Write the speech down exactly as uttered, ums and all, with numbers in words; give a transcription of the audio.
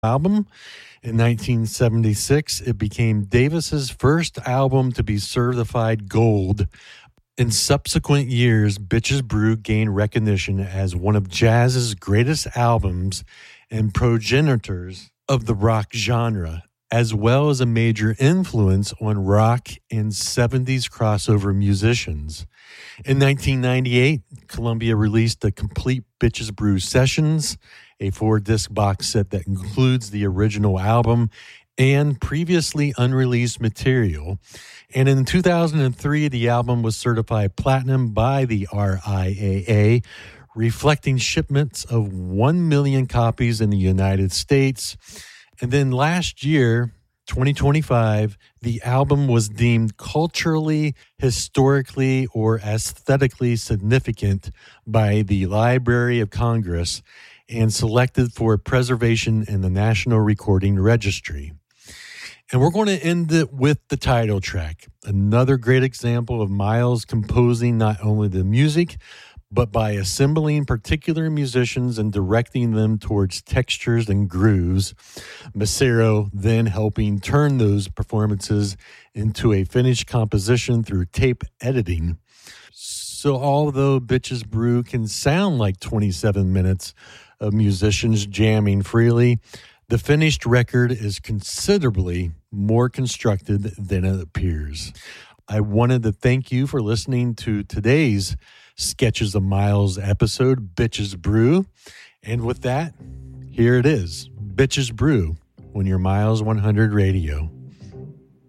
album. In nineteen seventy-six, it became Davis's first album to be certified gold. In subsequent years, Bitches Brew gained recognition as one of jazz's greatest albums and progenitors of the rock genre, as well as a major influence on rock and seventies crossover musicians. In nineteen ninety-eight, Columbia released the complete Bitches Brew Sessions, a four-disc box set that includes the original album and previously unreleased material. And in two thousand three, the album was certified platinum by the R I A A, reflecting shipments of one million copies in the United States. And then last year, twenty twenty-five, the album was deemed culturally, historically, or aesthetically significant by the Library of Congress and selected for preservation in the National Recording Registry. And we're going to end it with the title track, another great example of Miles composing not only the music, but by assembling particular musicians and directing them towards textures and grooves, Macero then helping turn those performances into a finished composition through tape editing. So although Bitches Brew can sound like twenty-seven minutes of musicians jamming freely, the finished record is considerably more constructed than it appears. I wanted to thank you for listening to today's Sketches of Miles episode, Bitches Brew. And with that, here it is, Bitches Brew, on your Miles one hundred radio.